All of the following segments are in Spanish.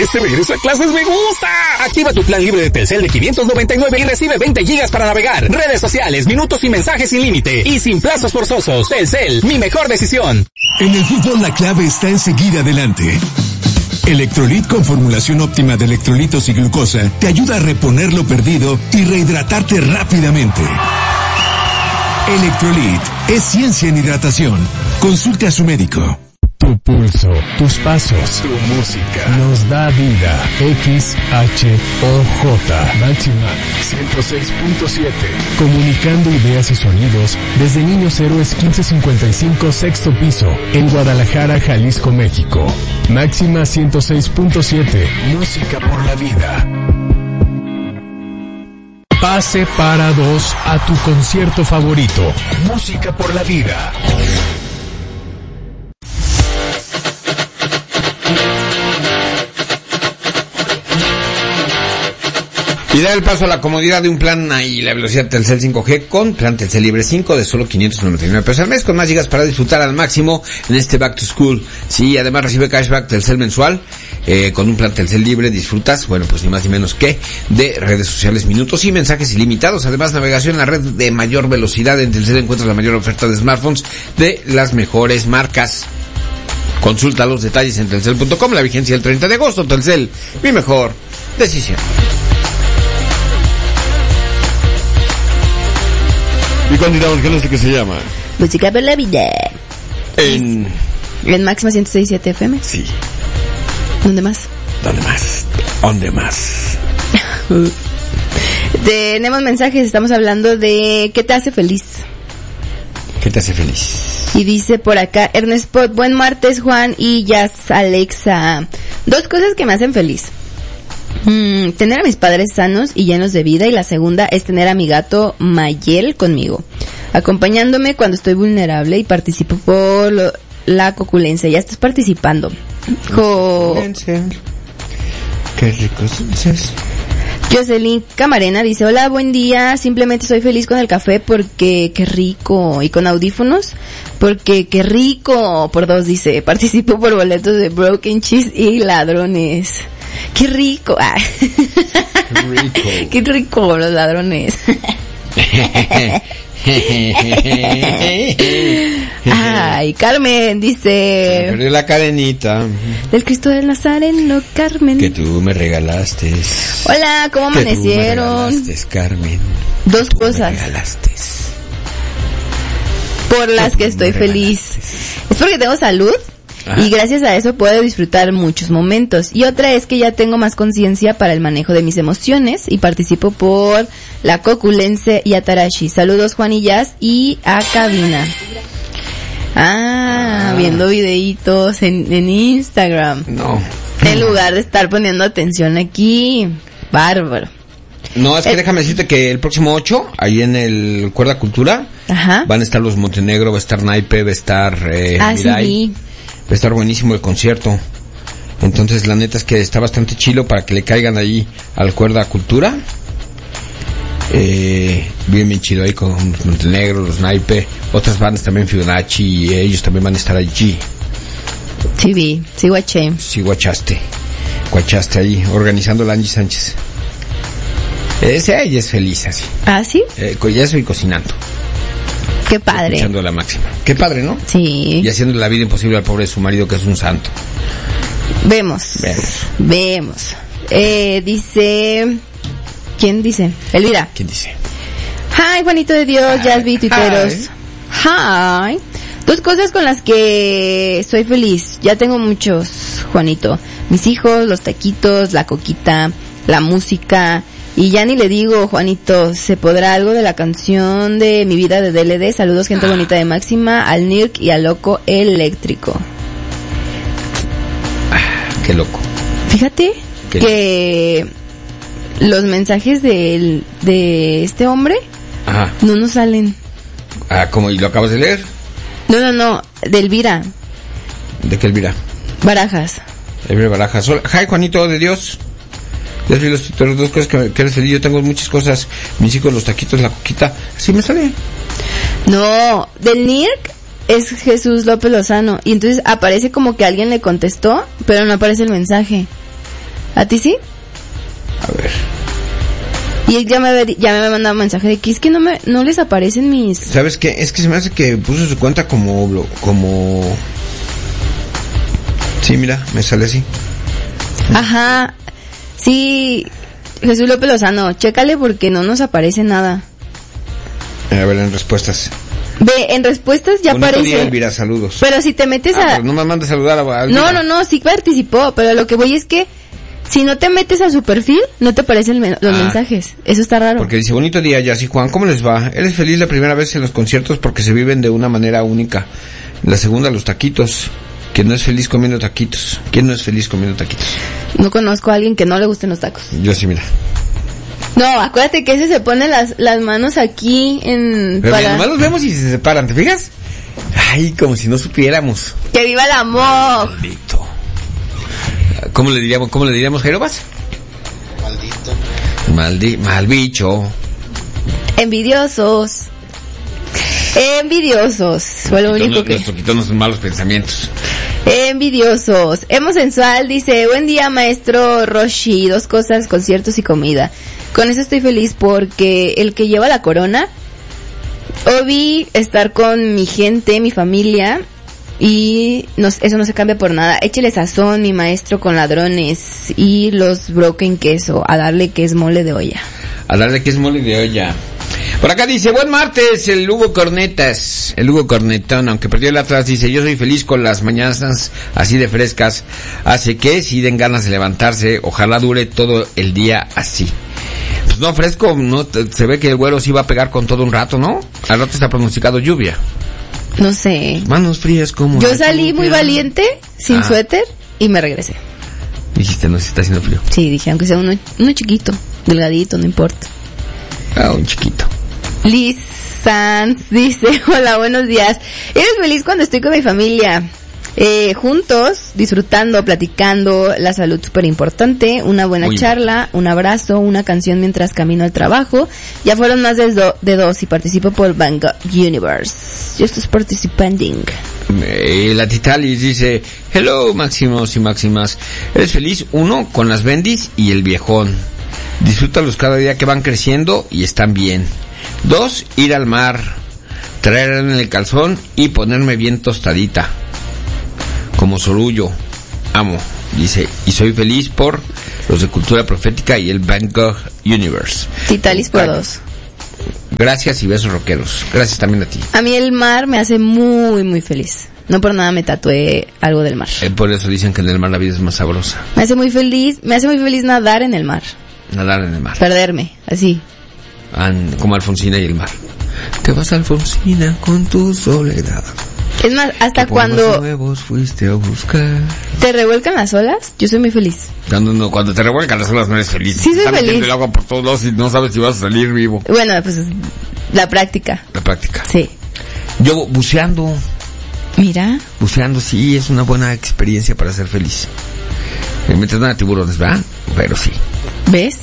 Este regreso a clases me gusta. Activa tu plan libre de Telcel de 599 y recibe 20 gigas para navegar, redes sociales, minutos y mensajes sin límite y sin plazos forzosos. Telcel, mi mejor decisión. En el fútbol la clave está en seguir adelante. Electrolit con formulación óptima de electrolitos y glucosa te ayuda a reponer lo perdido y rehidratarte rápidamente. Electrolit es ciencia en hidratación. Consulte a su médico. Tu pulso, tus pasos, tu música nos da vida. XHOJ Máxima 106.7. Comunicando ideas y sonidos desde Niños Héroes 1555 sexto piso en Guadalajara, Jalisco, México. Máxima 106.7. Música por la vida. Pase para dos a tu concierto favorito. Música por la vida. Y da el paso a la comodidad de un plan y la velocidad Telcel 5G con plan Telcel Libre 5 de solo 599 pesos al mes, con más gigas para disfrutar al máximo en este Back to School. Sí, además recibe cashback Telcel mensual. Con un plan Telcel Libre disfrutas, bueno, pues ni más ni menos que de redes sociales, minutos y mensajes ilimitados. Además, navegación en la red de mayor velocidad. En Telcel encuentras la mayor oferta de smartphones de las mejores marcas. Consulta los detalles en telcel.com. La vigencia el 30 de agosto. Telcel, mi mejor decisión. ¿Y continuamos con este que se llama? Música por la vida. En Máxima 106.7 FM. Sí. ¿Dónde más? ¿Dónde más? Tenemos mensajes, estamos hablando de ¿qué te hace feliz? ¿Qué te hace feliz? Y dice por acá Ernest Pot, buen martes Juan y Jazz Alexa. Dos cosas que me hacen feliz. Tener a mis padres sanos y llenos de vida, y la segunda es tener a mi gato Mayel conmigo, acompañándome cuando estoy vulnerable, y participo por la coculencia. Ya estás participando. Qué ricos dulces. Jocelyn Camarena dice, hola, buen día, simplemente soy feliz con el café porque qué rico, y con audífonos porque qué rico, por dos dice, participo por boletos de Broken Cheese y Ladrones. ¡Qué rico! Ah. Qué rico. ¡Qué rico los ladrones! Ay, Carmen dice... Perdió la cadenita. Del Cristo del Nazareno, Carmen. Que tú me regalaste. Hola, ¿cómo amanecieron? Que tú me regalaste, Carmen. Dos cosas. Me regalaste. Por las que estoy feliz. Es porque tengo salud. Y gracias a eso puedo disfrutar muchos momentos. Y otra es que ya tengo más conciencia para el manejo de mis emociones y participo por la Coculense y Atarashi. Saludos Juan y Jazz y a cabina. Viendo videitos en Instagram. No. En lugar de estar poniendo atención aquí. Bárbaro. No, es que déjame decirte que el próximo 8, ahí en el Cuerda Cultura, van a estar los Montenegro, va a estar Naipe, va a estar Mirai. Sí. Va a estar buenísimo el concierto. Entonces la neta es que está bastante chilo para que le caigan ahí al Cuerda Cultura. Bien chido ahí con los Montenegro, los Naipe, otras bandas también, Fibonacci, y ellos también van a estar allí. Sí guaché. Sí guachaste ahí, organizando la Angie Sánchez. Ella es feliz así. ¿Ah, sí? Ya estoy cocinando. Qué padre. Echando la máxima. Qué padre, ¿no? Sí. Y haciendo la vida imposible al pobre de su marido, que es un santo. Vemos. Dice... ¿Quién dice? Elvira. ¿Quién dice? Hi, Juanito de Dios, Jazz tuiteros. Hi. Dos cosas con las que soy feliz. Ya tengo muchos, Juanito. Mis hijos, los taquitos, la coquita, la música... Y ya ni le digo, Juanito, ¿se podrá algo de la canción de Mi Vida de DLD? Saludos, gente bonita de Máxima, al Nirk y al Loco Eléctrico. Qué loco. Fíjate que los mensajes de este hombre no nos salen. ¿Cómo? ¿Y lo acabas de leer? No, de Elvira. ¿De qué Elvira? Barajas. Elvira Barajas. Hi, Juanito de Dios. Ya vi las dos cosas que eres feliz. Yo tengo muchas cosas. Mis hijos, los taquitos, la coquita. Así me sale. No, del Nirk es Jesús López Lozano. Y entonces aparece como que alguien le contestó, pero no aparece el mensaje. ¿A ti sí? A ver. Y él ya me ha mandado un mensaje de que es que no les aparecen mis... ¿Sabes qué? Es que se me hace que puso su cuenta como... Sí, mira, me sale así. Ajá. Sí, Jesús López Lozano, chécale porque no nos aparece nada. A ver, en respuestas. Ve, en respuestas ya Bonito aparece. día, Elvira, saludos. Pero si te metes Pero no me mandes saludar a Elvira. No, sí participó, pero lo que voy es que si no te metes a su perfil, no te aparecen los mensajes. Eso está raro. Porque dice, bonito día, Yassi Juan, ¿cómo les va? Él es feliz la primera vez en los conciertos porque se viven de una manera única. La segunda, los taquitos. ¿Quién no es feliz comiendo taquitos? ¿Quién no es feliz comiendo taquitos? No conozco a alguien que no le gusten los tacos. Yo sí, mira. No, acuérdate que ese se pone las manos aquí en... Pero nomás los vemos y se separan, ¿te fijas? Ay, como si no supiéramos. ¡Que viva el amor! Maldito. ¿Cómo le diríamos, Jairobas? Maldito. Mal bicho. Envidiosos. Fue lo único que... Nuestro quitón son malos pensamientos. Envidiosos. Emo Sensual dice, buen día maestro Roshi, 2 cosas, conciertos y comida. Con eso estoy feliz porque el que lleva la corona, Obi, estar con mi gente, mi familia, y eso no se cambia por nada. Échele sazón, mi maestro, con ladrones y los broken queso, a darle que es mole de olla. A darle que es mole de olla. Por acá dice, buen martes, el Hugo Cornetón, aunque perdió el atrás, dice, yo soy feliz con las mañanas así de frescas, hace que si den ganas de levantarse, ojalá dure todo el día así. Pues no, fresco, no, se ve que el güero sí va a pegar con todo un rato, ¿no? Al rato está pronosticado lluvia. No sé. Manos frías como... Yo salí muy valiente, sin suéter, y me regresé. Dijiste, no, si está haciendo frío. Sí, dije, aunque sea uno chiquito, delgadito, no importa. Un chiquito. Liz Sanz dice, hola, buenos días. Eres feliz cuando estoy con mi familia. Juntos, disfrutando, platicando, la salud súper importante, una buena charla, un abrazo, una canción mientras camino al trabajo. Ya fueron más de 2 y participo por Van Gogh Universe. Yo estoy participando. La Titalis dice, hello Máximos y Máximas. ¿Eres feliz? 1, con las bendis y el viejón. Disfrútalos cada día que van creciendo y están bien. 2, ir al mar, traer en el calzón y ponerme bien tostadita. Como Sorullo, amo, dice, y soy feliz por los de Cultura Profética y el Van Gogh Universe. Titalis por 2. Gracias y besos rockeros. Gracias también a ti. A mí el mar me hace muy, muy feliz. No por nada me tatué algo del mar. Por eso dicen que en el mar la vida es más sabrosa. Me hace muy feliz nadar en el mar. Nadar en el mar. Perderme, así. Como Alfonsina y el mar. Te vas, Alfonsina, con tu soledad. Es más, hasta cuando nuevos fuiste a buscar. te revuelcan las olas, yo soy muy feliz. Cuando te revuelcan las olas no eres feliz. Sí, soy feliz. El agua por todos lados y no sabes si vas a salir vivo. Bueno, pues la práctica. La práctica. Sí. Yo buceando. Mira. Buceando sí es una buena experiencia para ser feliz. Me metes a tiburones, ¿verdad? Pero sí. ¿Ves?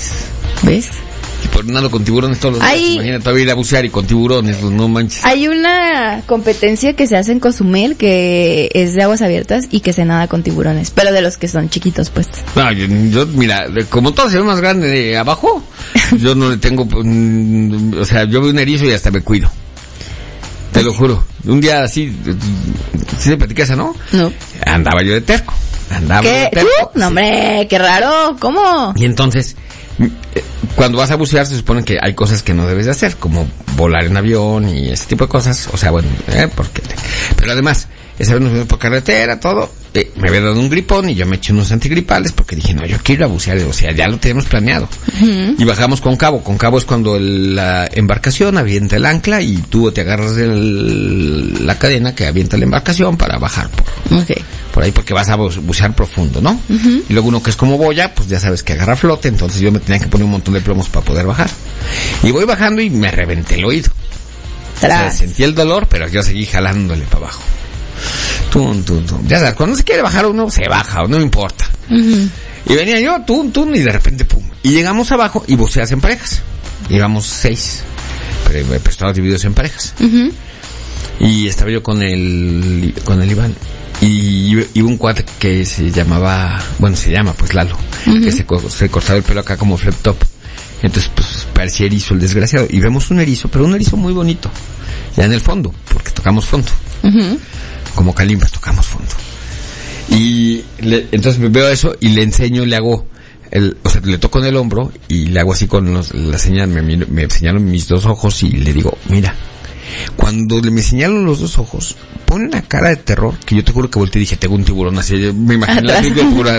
Y por nado con tiburones todos los días. Imagínate todavía ir a bucear y con tiburones, pues no manches. Hay una competencia que se hace en Cozumel que es de aguas abiertas y que se nada con tiburones, pero de los que son chiquitos, pues. No, yo mira, como todo se ve más grande de abajo, yo no le tengo, o sea, yo veo un erizo y hasta me cuido. Te lo juro. Un día así, ¿sí te platicas esa, no? No. Andaba yo de terco. ¿Qué? ¿Tú? No, hombre, qué raro. ¿Cómo? Y entonces, cuando vas a bucear se supone que hay cosas que no debes de hacer, como volar en avión y ese tipo de cosas. O sea, bueno, pero además, esa vez nos fuimos por carretera, todo. Me había dado un gripón y yo me eché unos antigripales porque dije, no, yo quiero ir a bucear. O sea, ya lo tenemos planeado. Uh-huh. Y bajamos con cabo. Con cabo es cuando la embarcación avienta el ancla y tú te agarras de la cadena que avienta la embarcación para bajar por ahí, porque vas a bucear profundo, ¿no? Uh-huh. Y luego uno que es como boya, pues ya sabes que agarra flote, entonces yo me tenía que poner un montón de plomos para poder bajar. Y voy bajando y me reventé el oído. O sea, sentí el dolor, pero yo seguí jalándole para abajo. Ya sabes, cuando se quiere bajar uno, se baja, no importa. Uh-huh. Y venía yo, y de repente, pum. Y llegamos abajo y buceas en parejas. Íbamos 6, pero estábamos divididos en parejas. Uh-huh. Y estaba yo con el Iván. Y un cuate que se llama pues Lalo. que se cortaba el pelo acá como flip top. Entonces, pues, parecía erizo el desgraciado. Y vemos un erizo, pero un erizo muy bonito. Ya en el fondo, porque tocamos fondo. Como Calimbas, tocamos fondo. Y entonces me veo eso y le enseño, le hago, le toco en el hombro y le hago así con la señal, me señalan mis 2 ojos y le digo, mira, cuando me señalan los 2 ojos, pone una cara de terror, que yo te juro que volteé y dije, tengo un tiburón así, me imaginé la figura,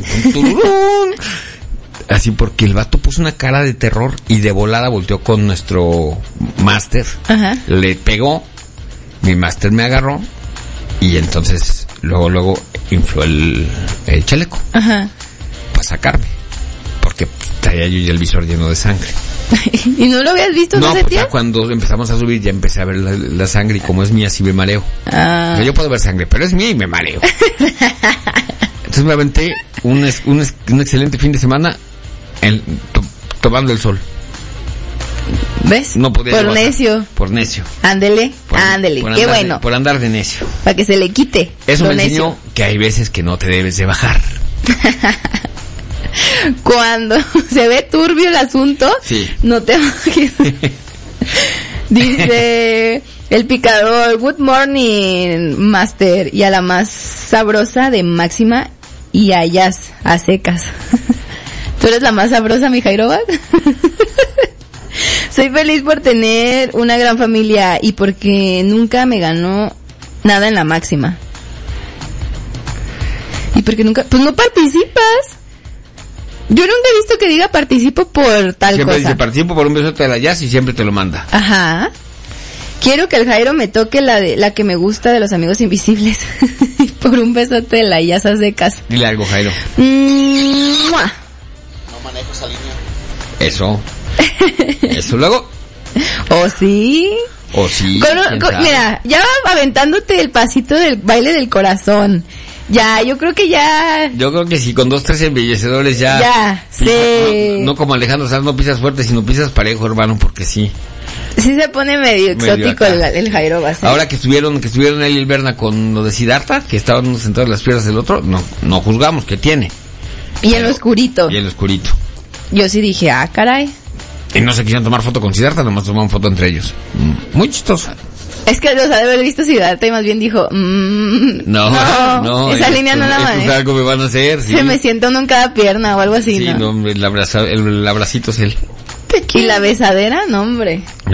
así porque el vato puso una cara de terror y de volada volteó con nuestro máster, le pegó, mi máster me agarró y entonces luego infló el chaleco para sacarme, porque traía yo ya el visor lleno de sangre. ¿Y no lo habías visto? No, pues ya cuando empezamos a subir ya empecé a ver la sangre y como es mía sí me mareo. Yo puedo ver sangre, pero es mía y me mareo. Entonces me aventé un excelente fin de semana tomando el sol. ¿Ves? No podía por necio. Por necio. Ándele, qué bueno. Por andar de necio. Para que se le quite. Eso me enseñó que hay veces que no te debes de bajar. Cuando se ve turbio el asunto, sí, no te bajes. Dice el picador, good morning, master, y a la más sabrosa de Máxima y a Jazz, a secas. ¿Tú eres la más sabrosa, mi Jairoba? Soy feliz por tener una gran familia y porque nunca me ganó nada en la Máxima. Y porque nunca, pues no participas. Yo nunca he visto que diga participo por tal siempre cosa. Dice participo por un besote de la Jazz y siempre te lo manda. Ajá. Quiero que el Jairo me toque la que me gusta de los Amigos Invisibles. Por un besote de la Jazz a secas. Dile algo, Jairo. ¡Mua! No manejo esa línea. Eso. Eso luego. ¿O sí? ¿O sí? Mira, ya va aventándote el pasito del baile del corazón. Ya, yo creo que ya... Yo creo que sí, con 2, 3 embellecedores ya... Ya, sí. No como Alejandro Sanz, no pisas fuerte, sino pisas parejo, hermano, porque sí. Sí se pone medio exótico el Jairo Basset. Ahora que estuvieron él y el Berna con lo de Siddhartha, que estaban sentados en las piernas del otro, no juzgamos, que tiene. Y en lo oscurito. Y en lo oscurito. Yo sí dije, caray. Y no se quisieron tomar foto con Siddhartha, nomás tomaron foto entre ellos. Muy chistoso. Es que los ha de haber visto Siddhartha y más bien dijo, no, esa línea no la manejo. Algo me van a hacer, sí. Se me sienta uno en cada pierna o algo así, sí, ¿no? No, el abracito es él. ¿Y la besadera? No, hombre.